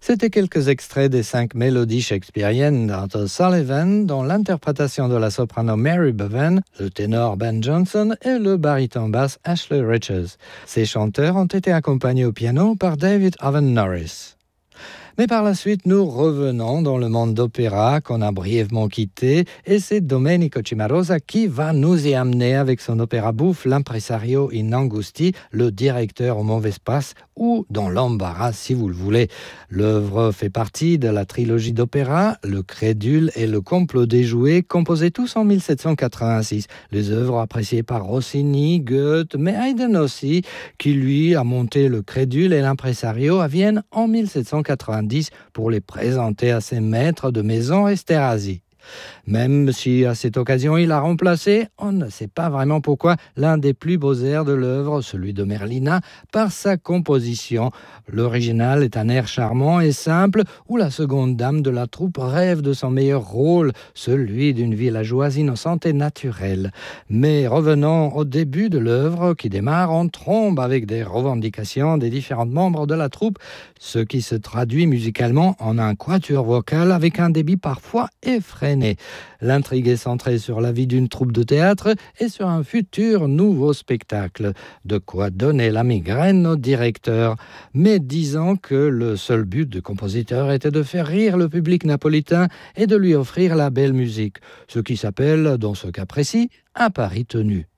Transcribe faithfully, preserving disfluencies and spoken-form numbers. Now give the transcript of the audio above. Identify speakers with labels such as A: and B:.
A: C'était quelques extraits des cinq mélodies shakespeariennes d'Arthur Sullivan, dont l'interprétation de la soprano Mary Bevan, le ténor Ben Jonson et le baryton basse Ashley Richards. Ces chanteurs ont été accompagnés au piano par David Owen Norris. Mais par la suite, nous revenons dans le monde d'opéra qu'on a brièvement quitté, et c'est Domenico Cimarosa qui va nous y amener avec son opéra bouffe L'Impresario in Angusti, le directeur au mauvais passe, ou dans l'embarras si vous le voulez. L'œuvre fait partie de la trilogie d'opéra Le Crédule et Le Complot déjoué, composés tous en dix-sept cent quatre-vingt-six. Les œuvres appréciées par Rossini, Goethe, mais Haydn aussi, qui lui a monté Le Crédule et L'Impresario à Vienne en dix-sept cent quatre-vingt-dix pour les présenter à ses maîtres de maison Esterhazy. Même si à cette occasion il a remplacé, on ne sait pas vraiment pourquoi, l'un des plus beaux airs de l'œuvre, celui de Merlina, par sa composition. L'original est un air charmant et simple où la seconde dame de la troupe rêve de son meilleur rôle, celui d'une villageoise innocente et naturelle. Mais revenons au début de l'œuvre qui démarre en trombe avec des revendications des différents membres de la troupe, ce qui se traduit musicalement en un quatuor vocal avec un débit parfois effréné. L'intrigue est centrée sur la vie d'une troupe de théâtre et sur un futur nouveau spectacle. De quoi donner la migraine au directeur. Mais disons que le seul but du compositeur était de faire rire le public napolitain et de lui offrir la belle musique. Ce qui s'appelle, dans ce cas précis, un pari tenu.